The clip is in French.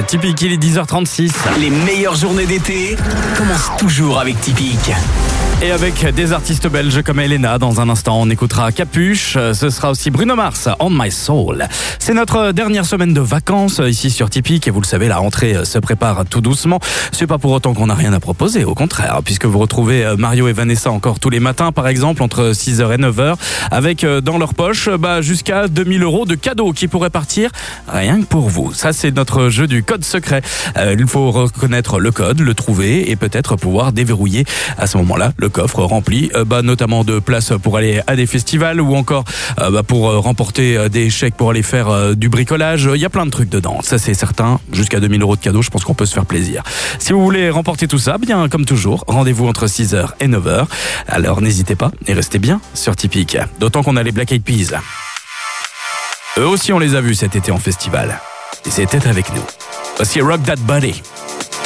Typique, il est 10h36. Les meilleures journées d'été commencent toujours avec Typique. Et avec des artistes belges comme Elena, dans un instant, on écoutera Capuche. Ce sera aussi Bruno Mars, On My Soul. C'est notre dernière semaine de vacances ici sur Typique. Et vous le savez, la rentrée se prépare tout doucement. C'est pas pour autant qu'on n'a rien à proposer, au contraire. Puisque vous retrouvez Mario et Vanessa encore tous les matins, par exemple, entre 6h et 9h. Avec dans leur poche jusqu'à 2000 € de cadeaux qui pourraient partir rien que pour vous. Ça, c'est notre jeu du code secret. Il faut reconnaître le code, le trouver et peut-être pouvoir déverrouiller à ce moment-là le coffre rempli notamment de places pour aller à des festivals ou encore pour remporter des chèques pour aller faire du bricolage. Il y a plein de trucs dedans, ça c'est certain. Jusqu'à 2000 € de cadeaux, je pense qu'on peut se faire plaisir. Si vous voulez remporter tout ça, bien comme toujours, rendez-vous entre 6h et 9h. Alors n'hésitez pas et restez bien sur Typique. D'autant qu'on a les Black Eyed Peas. Eux aussi on les a vus cet été en festival. Et c'était avec nous. Voici Rock That Body.